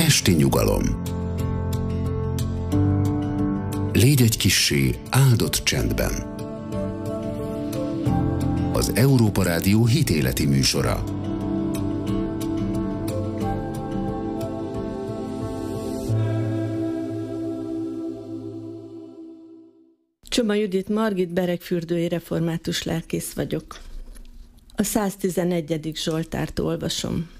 Esti nyugalom. Légy egy kissé áldott csendben. Az Európa Rádió hitéleti műsora. Csoma Judit Margit beregfürdői református lelkész vagyok. A 111. Zsoltárt olvasom.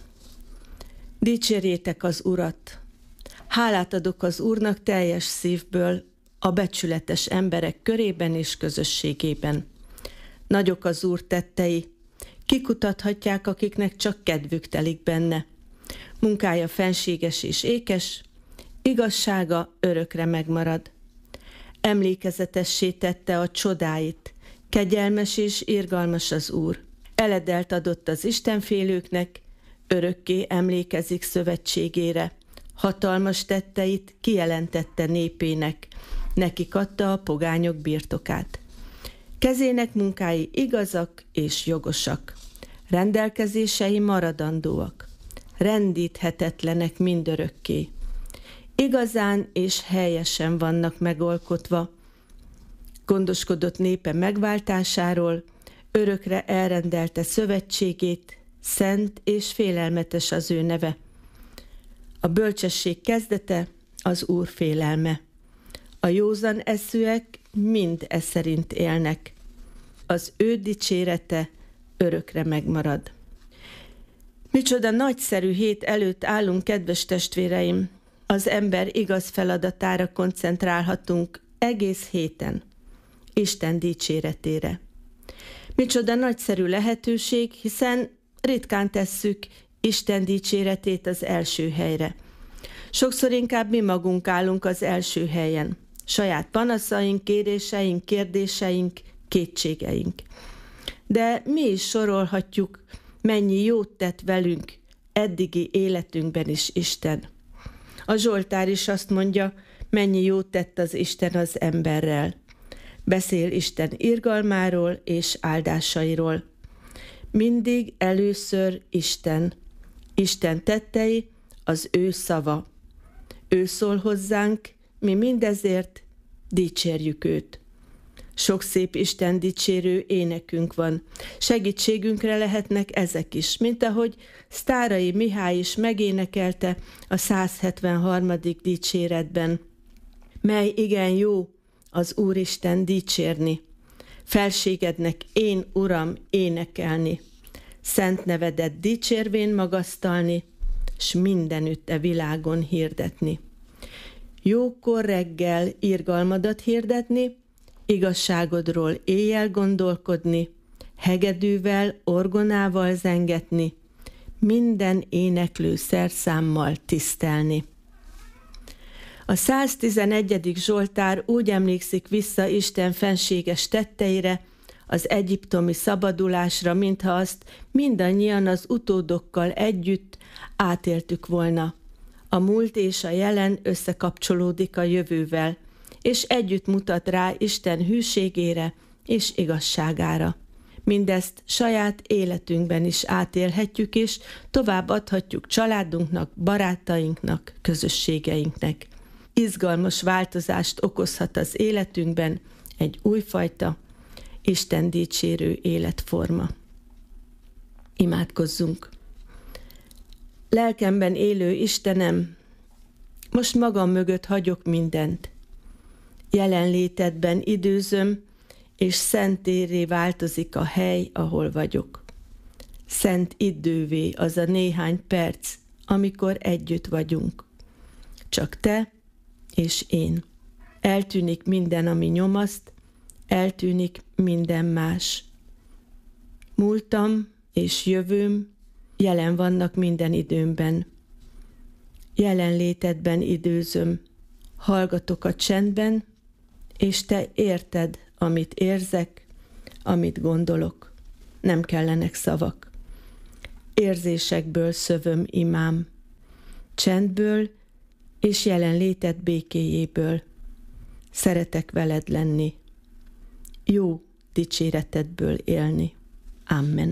Dicsérjétek az Urat! Hálát adok az Úrnak teljes szívből, a becsületes emberek körében és közösségében. Nagyok az Úr tettei, kikutathatják, akiknek csak kedvük telik benne. Munkája fenséges és ékes, igazsága örökre megmarad. Emlékezetessé tette a csodáit, kegyelmes és irgalmas az Úr. Eledelt adott az istenfélőknek, örökké emlékezik szövetségére. Hatalmas tetteit kijelentette népének, nekik adta a pogányok birtokát. Kezének munkái igazak és jogosak, rendelkezései maradandóak, rendíthetetlenek mindörökké. Igazán és helyesen vannak megalkotva. Gondoskodott népe megváltásáról, örökre elrendelte szövetségét, szent és félelmetes az ő neve. A bölcsesség kezdete az Úr félelme. A józan eszűek mind e szerint élnek. Az ő dicsérete örökre megmarad. Micsoda nagyszerű hét előtt állunk, kedves testvéreim! Az ember igaz feladatára koncentrálhatunk egész héten, Isten dicséretére. Micsoda nagyszerű lehetőség, hiszen ritkán tesszük Isten dicséretét az első helyre. Sokszor inkább mi magunk állunk az első helyen. Saját panaszaink, kéréseink, kérdéseink, kétségeink. De mi is sorolhatjuk, mennyi jót tett velünk eddigi életünkben is Isten. A Zsoltár is azt mondja, mennyi jót tett az Isten az emberrel. Beszél Isten irgalmáról és áldásairól. Mindig először Isten. Isten tettei, az ő szava. Ő szól hozzánk, mi mindezért dicsérjük őt. Sok szép Isten dicsérő énekünk van. Segítségünkre lehetnek ezek is, mint ahogy Sztárai Mihály is megénekelte a 173. dicséretben. Mely igen jó az Úristen dicsérni, felségednek én, Uram, énekelni, szent nevedet dicsérvén magasztalni, s mindenütt e világon hirdetni. Jókor reggel irgalmadat hirdetni, igazságodról éjjel gondolkodni, hegedűvel, orgonával zengetni, minden éneklő szerszámmal tisztelni. A 111. Zsoltár úgy emlékszik vissza Isten fenséges tetteire, az egyiptomi szabadulásra, mintha azt mindannyian az utódokkal együtt átéltük volna. A múlt és a jelen összekapcsolódik a jövővel, és együtt mutat rá Isten hűségére és igazságára. Mindezt saját életünkben is átélhetjük, és tovább adhatjuk családunknak, barátainknak, közösségeinknek. Izgalmas változást okozhat az életünkben egy újfajta, Isten dicsérő életforma. Imádkozzunk! Lelkemben élő Istenem, most magam mögött hagyok mindent. Jelenlétedben időzöm, és szentérré változik a hely, ahol vagyok. Szent idővé az a néhány perc, amikor együtt vagyunk. Csak te és én. Eltűnik minden, ami nyomaszt, eltűnik minden más. Múltam és jövőm jelen vannak minden időmben. Jelenlétedben időzöm, hallgatok a csendben, és te érted, amit érzek, amit gondolok. Nem kellenek szavak. Érzésekből szövöm imám, csendből és jelenléted békéjéből. Szeretek veled lenni, jó dicséretedből élni. Amen.